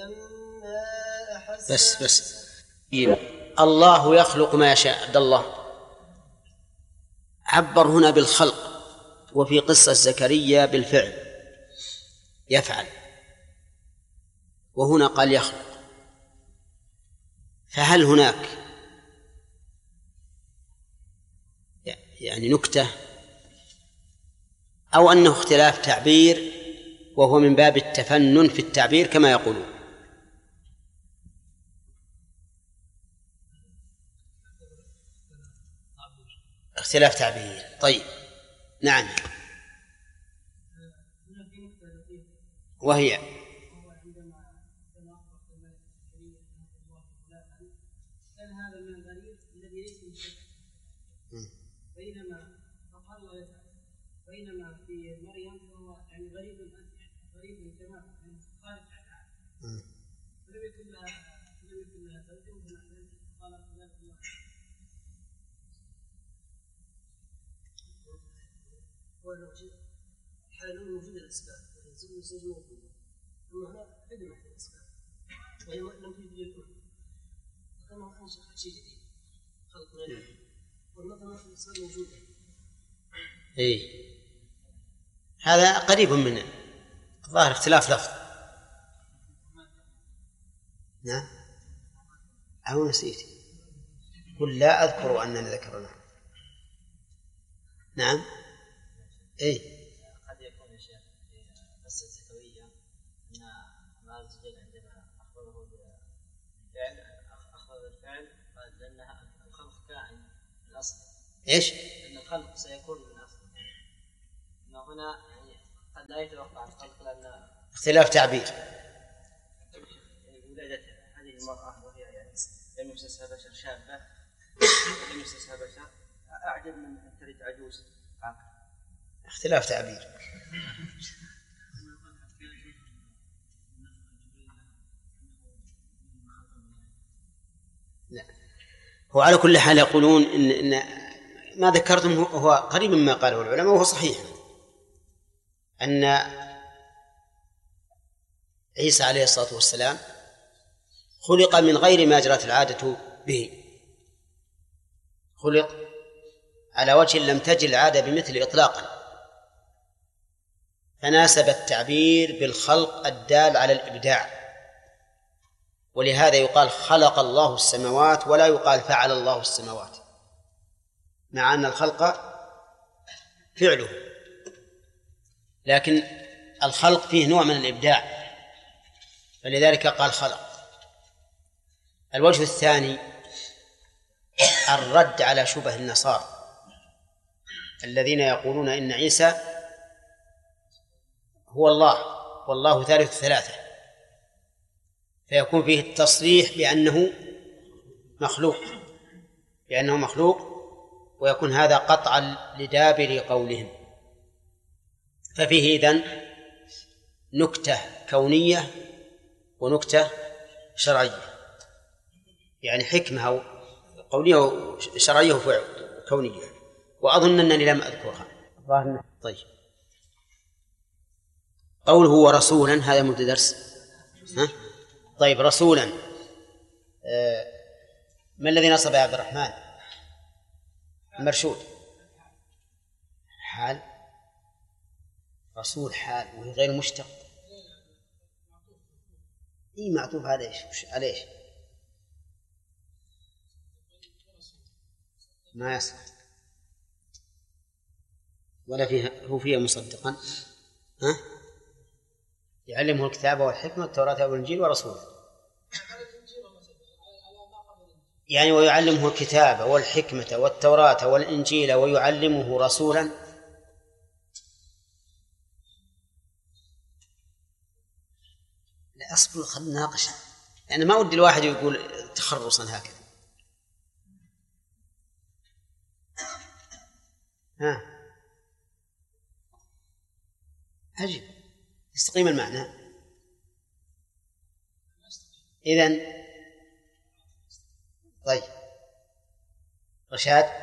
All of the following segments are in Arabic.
بس الله يخلق ما يشاء. عبد الله عبر هنا بالخلق، وفي قصة زكريا بالفعل يفعل، وهنا قال يخلق. فهل هناك يعني نكتة أو أنه اختلاف تعبير وهو من باب التفنن في التعبير كما يقولون؟ اختلاف تعبير. طيب نعم. وهي بينما في مريم هو يعني غريب تماما خارج عنها لم يكن لها زوج قال الحالة موجودة الأسباب، الزوج موجودة، أما هنا عدم أحد الأسباب وهي لم تجد للكل، فكما أنشأ شيء جديد خلق غيره، والنظر في الأسباب موجودة. هذا قريب من ظاهر اختلاف لفظ. نعم أو نسيت، قل لا أذكر أننا ذكرنا. نعم قد يكون يا شيخ في قصة زكريا أن الله عز وجل عندما أخبره بالفعل أخبر بالفعل قال لأنها الخلق كائن من أصله. أن الخلق سيكون من أصله. أن هنا يعني قد لا يتوقع الخلق لأن اختلاف تعبير. ولادة هذه المرأة وهي يعني لم يمسسها بشر، شابة لم يمسسها بشر، أعجب من أن تلد عجوز عاقل. اختلاف تعبير. لا، هو على كل حال يقولون إن ما ذكرتم هو قريب مما قاله العلماء، وهو صحيح أن عيسى عليه الصلاة والسلام خلق من غير ما جرت العادة به، خلق على وجه لم تجر العادة بمثل إطلاقا، فناسب التعبير بالخلق الدال على الإبداع، ولهذا يقال خلق الله السماوات ولا يقال فعل الله السماوات، مع أن الخلق فعله، لكن الخلق فيه نوع من الإبداع، فلذلك قال خلق. الوجه الثاني الرد على شبه النصارى الذين يقولون إن عيسى هو الله والله ثالث ثلاثة، فيكون فيه التصريح بأنه مخلوق ويكون هذا قطعا لدابر قولهم. ففيه إذن نكتة كونية ونكتة شرعية، يعني حكمة قولية وشرعية وكونية، وأظن أنني لم أذكرها. طيب قوله ورسولا هذا متدرس. طيب رسولا ما الذي نصب يا عبد الرحمن؟ مرشود حال، رسول حال وهي غير مشتق. معطوف على ايش؟ ما يصح ولا فيها مصدقا. يعلمه الكتاب والحكمة التوراة والإنجيل ورسوله، يعني ويعلمه الكتاب والحكمة والتوراة والإنجيل ويعلمه رسولا. لا أصبر خلنا نناقش، يعني ما ودي الواحد يقول تخرصا هكذا. عجيب يستقيم المعنى. إذن طيب رشاد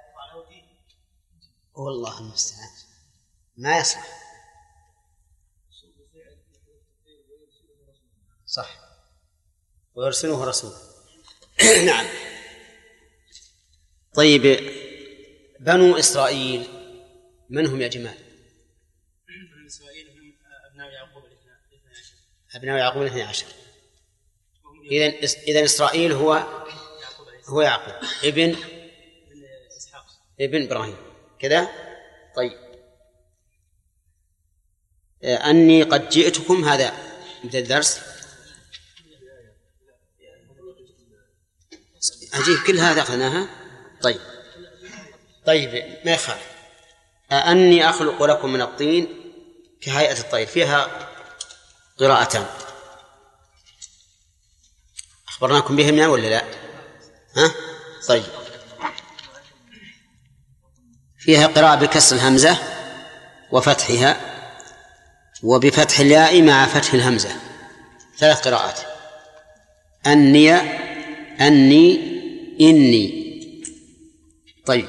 والله المستعان ما يصلح. صح ويرسله رسوله. نعم. طيب، بنو إسرائيل من هم يا جماعة؟ بنو إسرائيل هم أبناء يعقوب 12. أبناء يعقوب 12. إذن إسرائيل هو يعقوب ابن إسحاق ابن إبراهيم كذا. طيب، أني قد جئتكم، هذا مثل الدرس عجيب، كل هذا أخذناها. طيب ما يخالف. أني أخلق لكم من الطين كهيئة الطير، فيها قراءتان أخبرناكم بهم ولا لا؟ ها؟ طيب، فيها قراءة بكسر الهمزة وفتحها، وبفتح الياء مع فتح الهمزة، 3 قراءات: أني، أني، إني. طيب،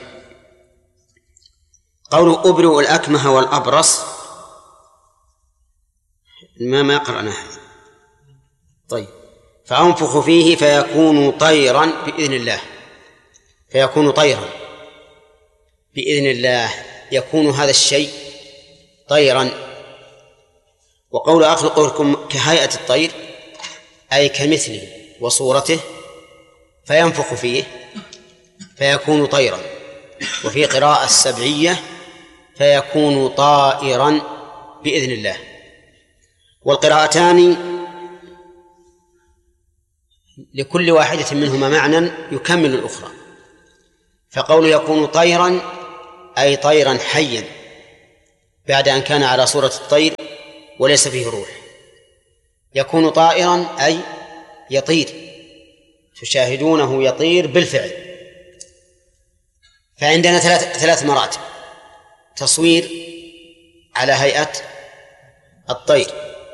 قوله أبرئ الأكمه والأبرص ما قرأناها. طيب، فأنفخ فيه فيكون طيرا بإذن الله، فيكون طيرا بإذن الله، يكون هذا الشيء طيرا. وقول أخلق لكم كهيئة الطير أي كمثله وصورته، فينفخ فيه فيكون طيرا. وفي قراءة السبعية فيكون طائرا بإذن الله. والقراءتان لكل واحدة منهما معنى يكمل الأخرى. فقول يكون طيرا أي طيرا حيا بعد أن كان على صورة الطير وليس فيه روح. يكون طائرا أي يطير، تشاهدونه يطير بالفعل. فعندنا 3 مراتب: تصوير على هيئة الطير،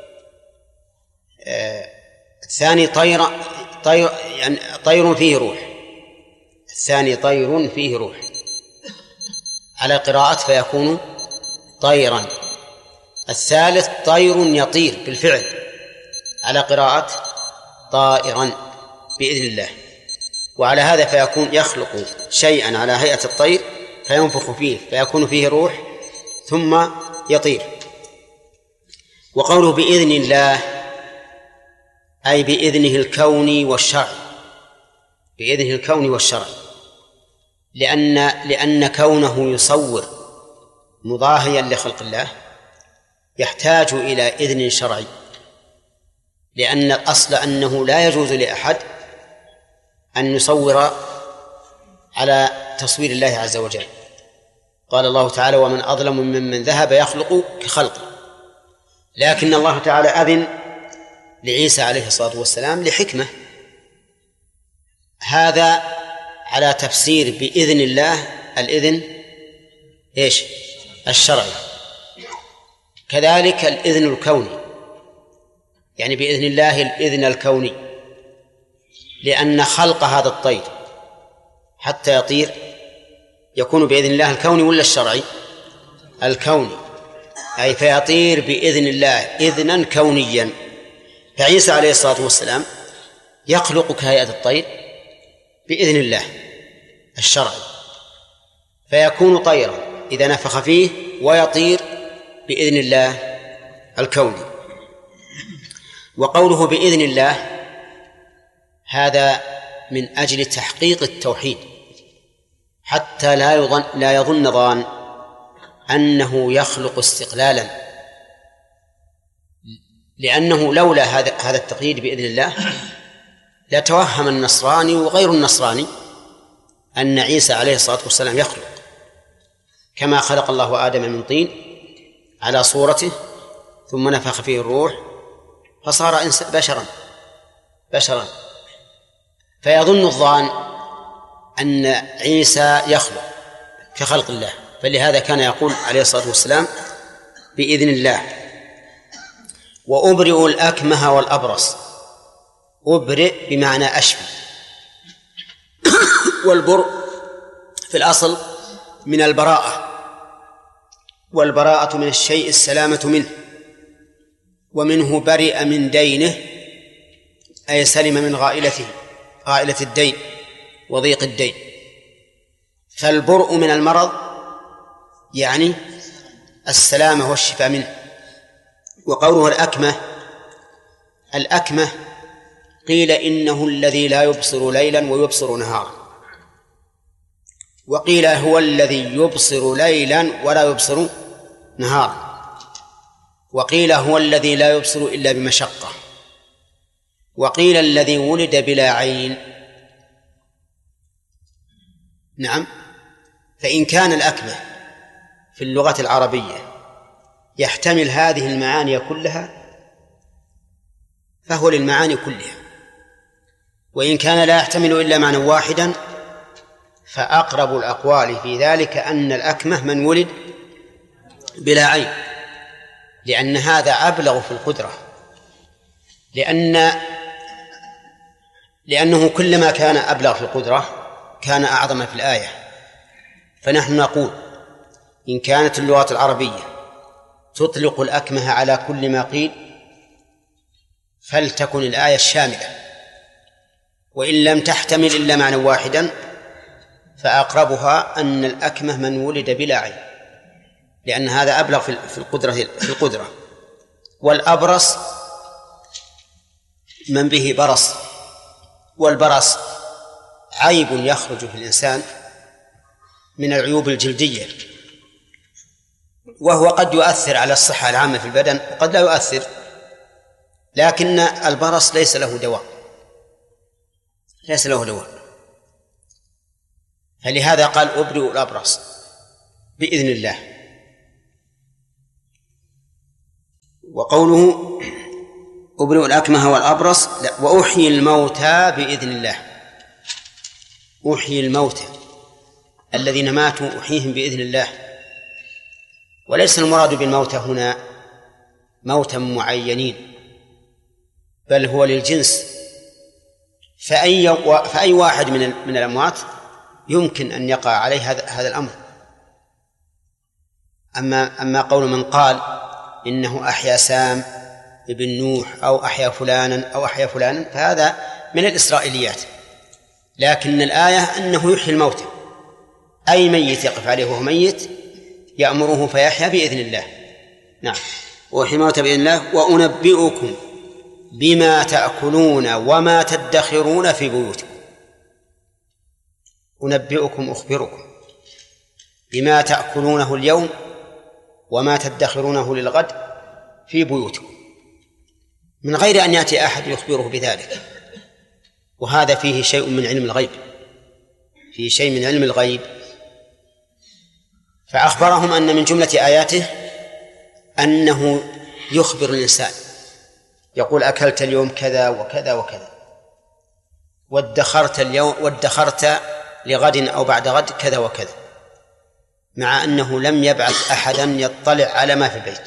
الثاني يعني طير فيه روح، الثاني طير فيه روح على قراءة فيكون طيرا، الثالث طير يطير بالفعل على قراءة طائرا بإذن الله. وعلى هذا فيكون يخلق شيئا على هيئة الطير فينفخ فيه فيكون فيه روح ثم يطير. وقوله بإذن الله أي بإذنه الكوني والشرعي، بإذنه الكوني والشرعي، لأن كونه يصور مضاهيا لخلق الله يحتاج إلى إذن شرعي، لأن الأصل أنه لا يجوز لأحد أن يصور على تصوير الله عز وجل. قال الله تعالى: ومن أظلم ممن ذهب يخلق كخلقه. لكن الله تعالى أذن لعيسى عليه الصلاة والسلام لحكمة، هذا على تفسير بإذن الله الإذن إيش؟ الشرعي. كذلك الإذن الكوني، يعني بإذن الله الإذن الكوني، لأن خلق هذا الطير حتى يطير يكون بإذن الله الكوني ولا الشرعي؟ الكوني، أي فيطير بإذن الله إذنا كونيا. فعيسى عليه الصلاة والسلام يخلق كهيئة الطير بإذن الله الشرعي، فيكون طيرا إذا نفخ فيه ويطير بإذن الله الكوني. وقوله بإذن الله هذا من أجل تحقيق التوحيد، حتى لا يظن ظان أنه يخلق استقلالا، لأنه لولا هذا التقييد بإذن الله لتوهم النصراني وغير النصراني أن عيسى عليه الصلاة والسلام يخلق، كما خلق الله آدم من طين على صورته ثم نفخ فيه الروح فصار بشرا، فيظن الظان أن عيسى يخلق كخلق الله، فلهذا كان يقول عليه الصلاة والسلام بإذن الله. وأبرئ الأكمه والأبرص، أبرئ بمعنى أشفي، والبرء في الأصل من البراءة، والبراءة من الشيء السلامة منه، ومنه برئ من دينه أي سلم من غائلة الدين وضيق الدين. فالبرء من المرض يعني السلامة والشفاء منه. وقوله الأكمة قيل إنه الذي لا يبصر ليلا ويبصر نهارا، وقيل هو الذي يبصر ليلا ولا يبصر نهارا، وقيل هو الذي لا يبصر إلا بمشقة، وقيل الذي ولد بلا عين. نعم. فإن كان الأكمة في اللغة العربية يحتمل هذه المعاني كلها فهو للمعاني كلها، وإن كان لا يحتمل إلا معنى واحدا فأقرب الأقوال في ذلك أن الأكمة من ولد بلا عين، لأن هذا أبلغ في القدرة، لأنه كلما كان أبلغ في القدرة كان أعظم في الآية. فنحن نقول إن كانت اللغة العربية تطلق الأكمه على كل ما قيل فلتكن الآية الشاملة، وإن لم تحتمل إلا معنى واحدا فأقربها أن الأكمه من ولد بلا عين، لأن هذا أبلغ في القدرة. والأبرص من به برص، والبرص عيب يخرج في الإنسان من العيوب الجلدية، وهو قد يؤثر على الصحة العامة في البدن وقد لا يؤثر، لكن البرص ليس له دواء، فلهذا قال أبرئ الأبرص بإذن الله. وقوله أبرئ الأكمه والأبرص وأحيي الموتى بإذن الله. أحيي الموتى الذين ماتوا أحييهم بإذن الله، وليس المراد بالموتى هنا موتا معينين، بل هو للجنس، فأي واحد من الأموات يمكن أن يقع عليه هذا الأمر. أما قول من قال إنه أحيا سام ابن نوح أو أحيا فلانا فهذا من الإسرائيليات، لكن الآية أنه يحيي الموتى، أي ميت يقف عليه وهو ميت يأمره فيحيا بإذن الله. نعم. وأحيي الموتى بإذن الله. وأنبئكم بما تأكلون وما تدخرون في بيوتكم. أنبئكم أخبركم بما تأكلونه اليوم وما تدخرونه للغد في بيوتكم، من غير أن يأتي أحد يخبره بذلك. وهذا فيه شيء من علم الغيب، فأخبرهم أن من جملة آياته أنه يخبر الإنسان، يقول أكلت اليوم كذا وكذا وكذا، وادخرت لغد أو بعد غد كذا وكذا، مع أنه لم يبعث أحدا يطلع على ما في البيت.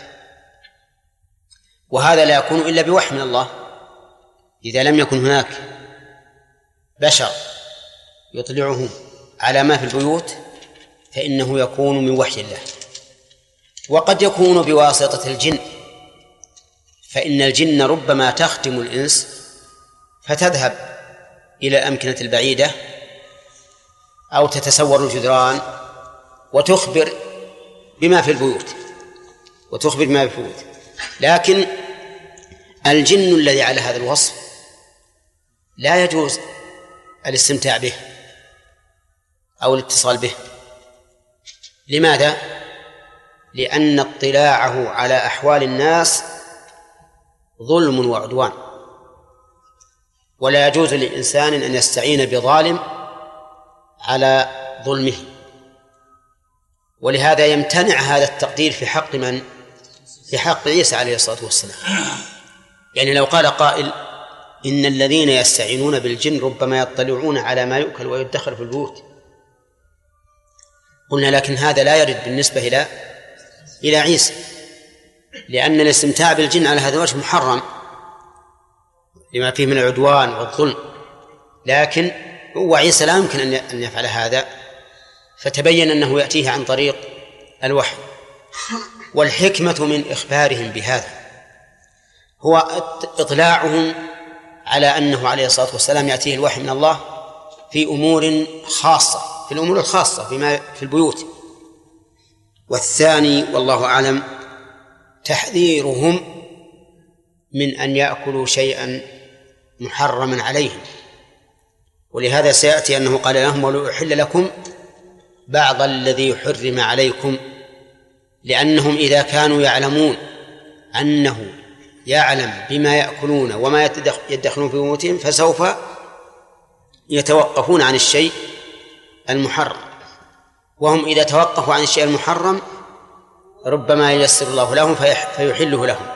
وهذا لا يكون إلا بوحي من الله. إذا لم يكن هناك بشر يطلعه على ما في البيوت فإنه يكون من وحي الله. وقد يكون بواسطة الجن، فإن الجن ربما تخدم الإنس فتذهب إلى الأمكنة البعيدة أو تتسور الجدران وتخبر بما في البيوت لكن الجن الذي على هذا الوصف لا يجوز الاستمتاع به أو الاتصال به. لماذا؟ لأن اطلاعه على أحوال الناس ظلم وعدوان، ولا يجوز للإنسان أن يستعين بظالم على ظلمه. ولهذا يمتنع هذا التقدير في حق من؟ في حق عيسى عليه الصلاة والسلام. يعني لو قال قائل إن الذين يستعينون بالجن ربما يطلعون على ما يؤكل ويدخر في البيوت، قلنا لكن هذا لا يرد بالنسبة إلى عيسى، لأن الاستمتاع بالجن على هذا الوجه محرم لما فيه من العدوان والظلم، لكن هو عيسى لا يمكن أن يفعل هذا، فتبين أنه يأتيه عن طريق الوحي. والحكمة من إخبارهم بهذا هو إطلاعهم على أنه عليه الصلاة والسلام يأتيه الوحي من الله في أمور خاصة، في الأمور الخاصة فيما في البيوت. والثاني والله أعلم تحذيرهم من أن يأكلوا شيئا محرما عليهم، ولهذا سيأتي أنه قال لهم ولأحل لكم بعض الذي حرم عليكم، لأنهم إذا كانوا يعلمون أنه يعلم بما يأكلون وما يدخلون في بيوتهم فسوف يتوقفون عن الشيء المحرم، وهم إذا توقفوا عن الشيء المحرم ربما ييسر الله لهم فيحله لهم.